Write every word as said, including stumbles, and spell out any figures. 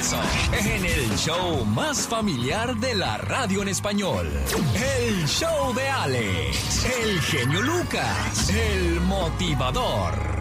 almuerzo, en el show más familiar de la radio en español. El show de Alex, el genio Lucas, el motivador.